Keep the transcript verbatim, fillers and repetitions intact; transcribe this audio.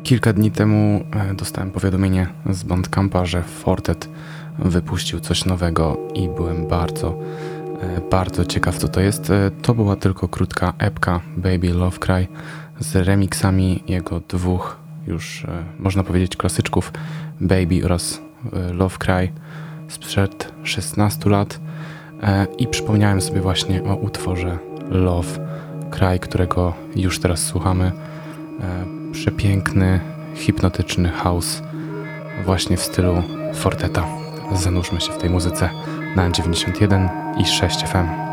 Kilka dni temu e, dostałem powiadomienie z Bandcampa, że Fortet wypuścił coś nowego i byłem bardzo, e, bardzo ciekaw, co to jest. E, To była tylko krótka epka Baby Love Cry z remixami jego dwóch już, e, można powiedzieć, klasyczków Baby oraz e, Love Cry sprzed szesnastu lat. E, I przypomniałem sobie właśnie o utworze Love Cry, którego już teraz słuchamy. E, Przepiękny, hipnotyczny house właśnie w stylu Forteta. Zanurzmy się w tej muzyce na dziewięćdziesiąt jeden i sześć F M.